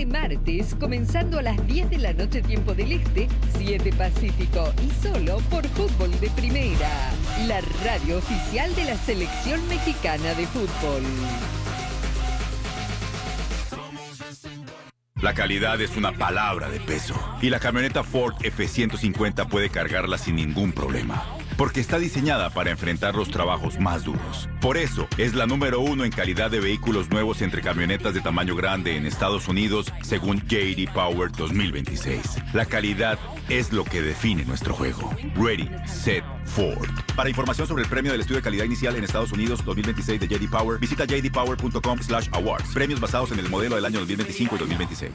este martes, comenzando a las 10 de la noche tiempo del Este, 7 Pacífico, y solo por Fútbol de Primera, la radio oficial de la Selección Mexicana de Fútbol. La calidad es una palabra de peso, y la camioneta Ford F-150 puede cargarla sin ningún problema, porque está diseñada para enfrentar los trabajos más duros. Por eso, es la número 1 en calidad de vehículos nuevos entre camionetas de tamaño grande en Estados Unidos, según J.D. Power 2026. La calidad es lo que define nuestro juego. Ready, Set, Ford. Para información sobre el premio del estudio de calidad inicial en Estados Unidos 2026 de J.D. Power, visita jdpower.com/awards. Premios basados en el modelo del año 2025 y 2026.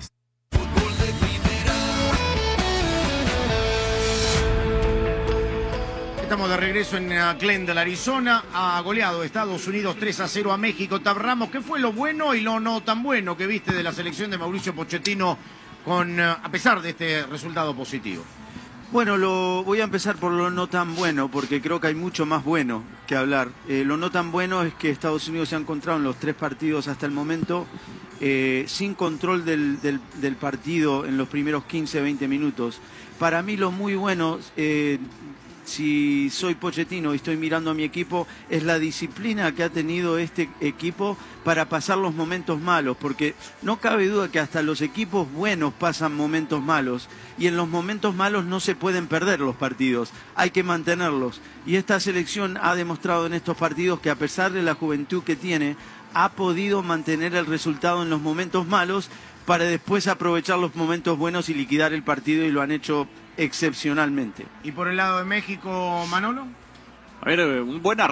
Estamos de regreso en Glendale, Arizona. Ha goleado Estados Unidos 3-0 a México. Tab Ramos, ¿qué fue lo bueno y lo no tan bueno que viste de la selección de Mauricio Pochettino a pesar de este resultado positivo? Bueno, voy a empezar por lo no tan bueno, porque creo que hay mucho más bueno que hablar. Lo no tan bueno es que Estados Unidos se ha encontrado en los 3 partidos hasta el momento sin control del partido en los primeros 15-20 minutos. Para mí lo muy bueno, si soy Pochettino y estoy mirando a mi equipo, es la disciplina que ha tenido este equipo para pasar los momentos malos, porque no cabe duda que hasta los equipos buenos pasan momentos malos, y en los momentos malos no se pueden perder los partidos, hay que mantenerlos, y esta selección ha demostrado en estos partidos que a pesar de la juventud que tiene, ha podido mantener el resultado en los momentos malos para después aprovechar los momentos buenos y liquidar el partido, y lo han hecho excepcionalmente. ¿Y por el lado de México, Manolo? A ver, un buen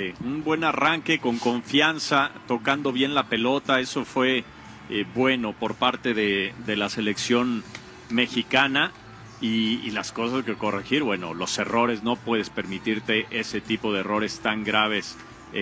arranque con confianza, tocando bien la pelota, eso fue bueno por parte de la selección mexicana, y las cosas que corregir, bueno, los errores, no puedes permitirte ese tipo de errores tan graves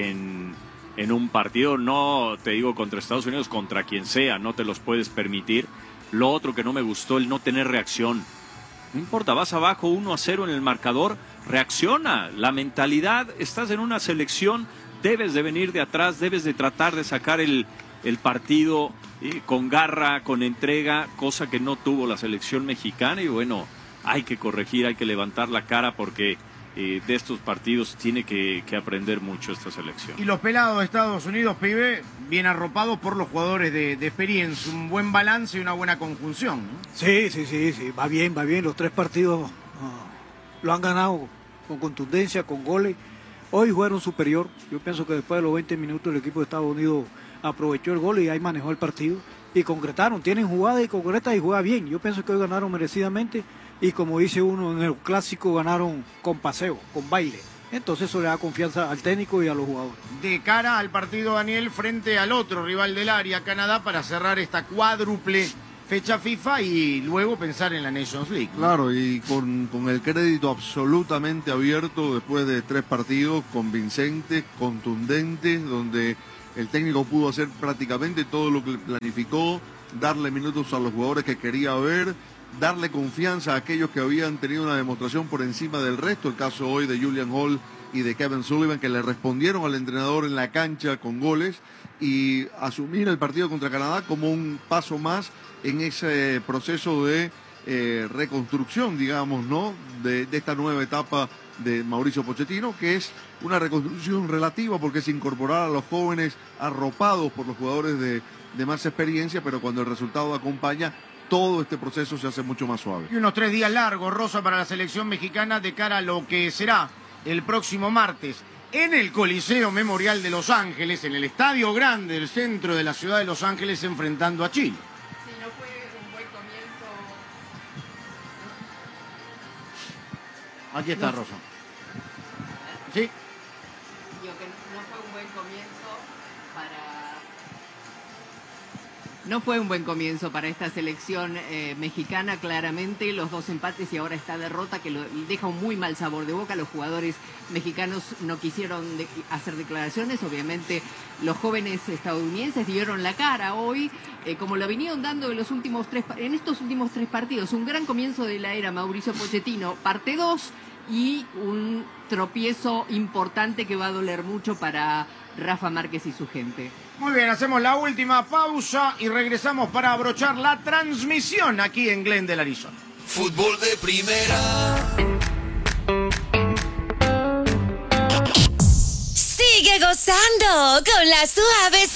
en un partido, no te digo contra Estados Unidos, contra quien sea, no te los puedes permitir. Lo otro que no me gustó, el no tener reacción. No importa, vas abajo 1-0 en el marcador, reacciona. La mentalidad, estás en una selección, debes de venir de atrás, debes de tratar de sacar el partido con garra, con entrega, cosa que no tuvo la selección mexicana. Y bueno, hay que corregir, hay que levantar la cara, porque de estos partidos tiene que aprender mucho esta selección. Y los pelados de Estados Unidos, pibe, bien arropados por los jugadores de experiencia, un buen balance y una buena conjunción, ¿no? Sí, va bien, los 3 partidos lo han ganado con contundencia, con goles. Hoy jugaron superior, yo pienso que después de los 20 minutos el equipo de Estados Unidos aprovechó el gol y ahí manejó el partido y concretaron, tienen jugada y concreta y juega bien. Yo pienso que hoy ganaron merecidamente. Y como dice uno en el clásico, ganaron con paseo, con baile. Entonces eso le da confianza al técnico y a los jugadores. De cara al partido, Daniel, frente al otro rival del área, Canadá, para cerrar esta cuádruple fecha FIFA y luego pensar en la Nations League, ¿no? Claro, y con el crédito absolutamente abierto después de 3 partidos convincentes, contundentes, donde el técnico pudo hacer prácticamente todo lo que planificó, darle minutos a los jugadores que quería ver, darle confianza a aquellos que habían tenido una demostración por encima del resto, el caso hoy de Julian Hall y de Kevin Sullivan, que le respondieron al entrenador en la cancha con goles, y asumir el partido contra Canadá como un paso más en ese proceso de reconstrucción, digamos, ¿no?, de esta nueva etapa de Mauricio Pochettino, que es una reconstrucción relativa porque es incorporar a los jóvenes arropados por los jugadores de más experiencia, pero cuando el resultado acompaña, todo este proceso se hace mucho más suave. Y unos 3 días largos, Rosa, para la selección mexicana de cara a lo que será el próximo martes en el Coliseo Memorial de Los Ángeles, en el Estadio Grande del centro de la ciudad de Los Ángeles, enfrentando a Chile. Sí, no fue un buen comienzo. Aquí está, Rosa. Sí. Digo que no fue un buen comienzo para... No fue un buen comienzo para esta selección mexicana, claramente. Los 2 empates y ahora esta derrota que deja un muy mal sabor de boca. Los jugadores mexicanos no quisieron hacer declaraciones. Obviamente los jóvenes estadounidenses dieron la cara hoy, como lo vinieron dando en estos últimos 3 partidos. Un gran comienzo de la era Mauricio Pochettino, parte 2. y un tropiezo importante que va a doler mucho para Rafa Márquez y su gente. Muy bien, hacemos la última pausa y regresamos para abrochar la transmisión aquí en Glendale, Arizona. Fútbol de primera. Sigue gozando con la suave